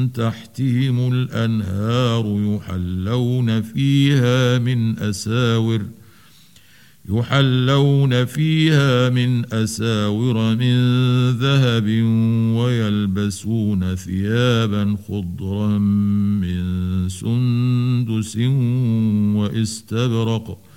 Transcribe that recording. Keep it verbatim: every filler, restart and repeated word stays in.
تحتهم الأنهار يحلون فيها من أساور يحلون فيها من أساور من ذهب ويلبسون ثيابا خضرا من سندس واستبرق